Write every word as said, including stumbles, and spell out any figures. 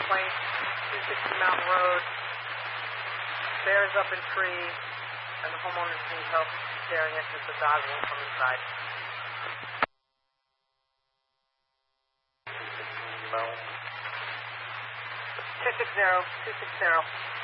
complaint, two sixty Mountain Road. Bears up in tree, and the homeowners need help staring at the dog won't come inside. No. two six zero, two six zero.